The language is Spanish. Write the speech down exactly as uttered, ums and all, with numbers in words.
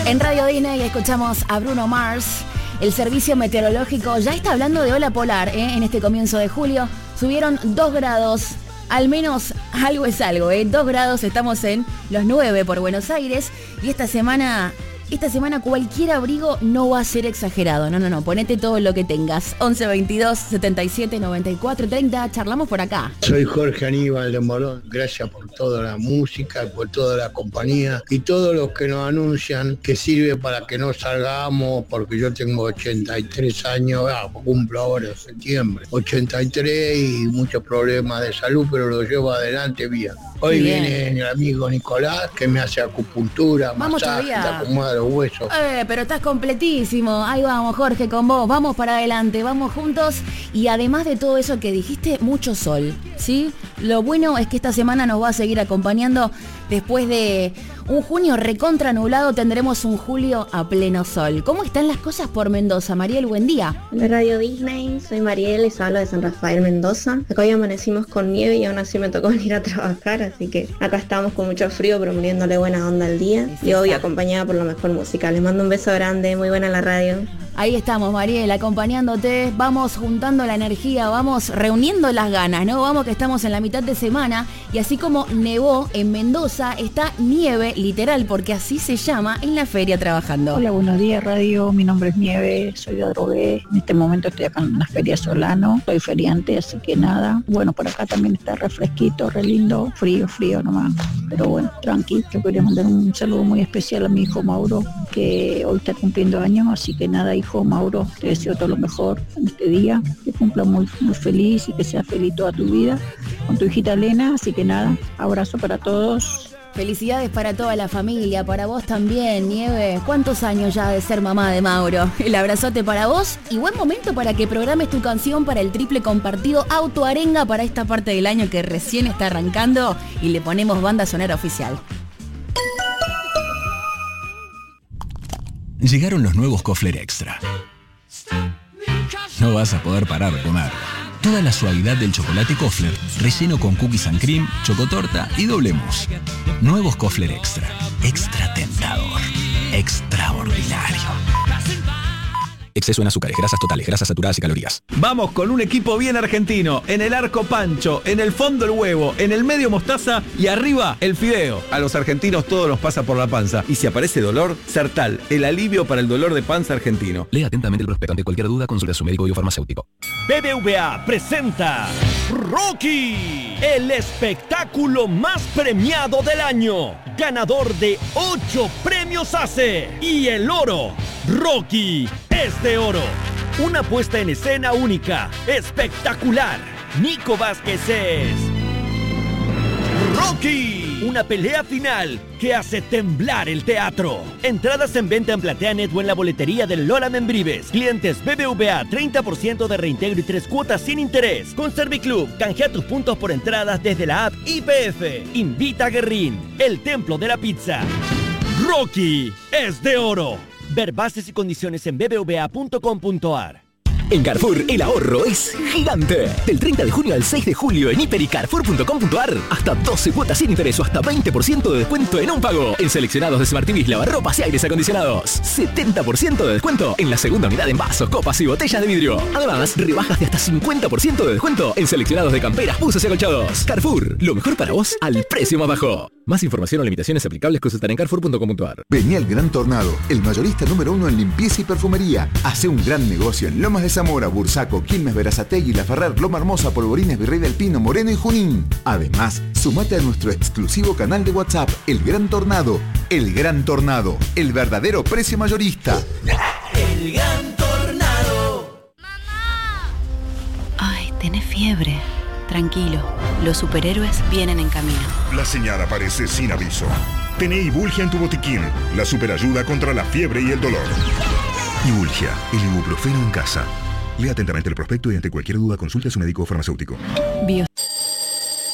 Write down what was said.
En Radio Disney escuchamos a Bruno Mars. El servicio meteorológico ya está hablando de ola polar, ¿eh? En este comienzo de julio. Subieron dos grados. Al menos algo es algo, ¿eh? Dos grados, estamos en los nueve por Buenos Aires. Y esta semana... Esta semana cualquier abrigo no va a ser exagerado. No, no, no. Ponete todo lo que tengas. once veintidós setenta y siete noventa y cuatro treinta. Charlamos por acá. Soy Jorge Aníbal de Morón. Gracias por toda la música, por toda la compañía y todos los que nos anuncian que sirve para que no salgamos, porque yo tengo ochenta y tres años, ah, cumplo ahora en septiembre. ochenta y tres y muchos problemas de salud, pero lo llevo adelante bien. Hoy Bien. viene el amigo Nicolás que me hace acupuntura, Vamos masaje, te todavía. acomoda los huesos. Eh, pero estás completísimo. Ahí vamos, Jorge, con vos. Vamos para adelante, vamos juntos. Y además de todo eso que dijiste, mucho sol, ¿sí? Lo bueno es que esta semana nos va a seguir acompañando. Después de un junio recontra nublado, tendremos un julio a pleno sol. ¿Cómo están las cosas por Mendoza? Mariel, buen día. Hola Radio Disney, soy Mariel, les hablo de San Rafael, Mendoza. Acá hoy amanecimos con nieve y aún así me tocó venir a trabajar, así que acá estamos con mucho frío, pero poniéndole buena onda al día. Y hoy acompañada por la mejor música. Les mando un beso grande, muy buena la radio. Ahí estamos, Mariel, acompañándote. Vamos juntando la energía, vamos reuniendo las ganas, ¿no? Vamos que estamos en la mitad de semana y así como nevó en Mendoza, está nieve, literal, porque así se llama, en la feria trabajando. Hola, buenos días radio, mi nombre es Nieve, soy de Adrogué, en este momento estoy acá en la feria Solano, soy feriante, así que nada, bueno, por acá también está refresquito, re lindo, frío, frío nomás, pero bueno, tranqui, que quería mandar un saludo muy especial a mi hijo Mauro, que hoy está cumpliendo años, así que nada, hijo Mauro, te deseo todo lo mejor en este día, que cumpla muy, muy feliz y que sea feliz toda tu vida, con tu hijita Elena, así que nada, abrazo para todos. Felicidades para toda la familia, para vos también, Nieve. ¿Cuántos años ya de ser mamá de Mauro? El abrazote para vos y buen momento para que programes tu canción para el triple compartido Autoarenga para esta parte del año que recién está arrancando y le ponemos banda sonora oficial. Llegaron los nuevos Kofler Extra. No vas a poder parar de comer. Toda la suavidad del chocolate Kofler, relleno con cookies and cream, chocotorta y doble mousse. Nuevos Kofler Extra. Extra tentador. Extraordinario. Exceso en azúcares, grasas totales, grasas saturadas y calorías. Vamos con un equipo bien argentino. En el arco Pancho, en el fondo el huevo, en el medio mostaza y arriba el fideo. A los argentinos todo nos pasa por la panza. Y si aparece dolor, Sertal, el alivio para el dolor de panza argentino. Lea atentamente el prospecto. Ante cualquier duda, consulta a su médico y o farmacéutico. B B V A presenta Rocky, el espectáculo más premiado del año. Ganador de ocho premios A C E y el oro. Rocky es de oro. Una puesta en escena única, espectacular. Nico Vázquez es Rocky. Una pelea final que hace temblar el teatro. Entradas en venta en PlateaNet o en la boletería del Lola Membrives. Clientes B B V A, treinta por ciento de reintegro y tres cuotas sin interés. Con Serviclub, canjea tus puntos por entradas desde la app I P F. Invita a Guerrín, el templo de la pizza. Rocky es de oro. Ver bases y condiciones en b b v a punto com punto a r. En Carrefour, el ahorro es gigante. Del treinta de junio al seis de julio en hiper y carrefour punto com punto a r. Hasta doce cuotas sin interés o hasta veinte por ciento de descuento en un pago. En seleccionados de Smart T Vs, lavarropas y aires acondicionados. setenta por ciento de descuento en la segunda unidad en vasos, copas y botellas de vidrio. Además, rebajas de hasta cincuenta por ciento de descuento en seleccionados de camperas, buzos y acolchados. Carrefour, lo mejor para vos al precio más bajo. Más información o limitaciones aplicables consultar en carrefour punto com punto a r. Vení al Gran Tornado, el mayorista número uno en limpieza y perfumería. Hace un gran negocio en Lomas de Zamora, Bursaco, Quilmes, Berazategui, La Ferrer, Loma Hermosa, Polvorines, Virrey del Pino, Moreno y Junín. Además, sumate a nuestro exclusivo canal de WhatsApp, El Gran Tornado. El Gran Tornado, el verdadero precio mayorista. El Gran Tornado. Ay, tenés fiebre. Tranquilo, los superhéroes vienen en camino. La señal aparece sin aviso. Tené Ibulgia en tu botiquín, la superayuda contra la fiebre y el dolor. Ibulgia, el ibuprofeno en casa. Lea atentamente el prospecto y ante cualquier duda consulte a su médico o farmacéutico. Bio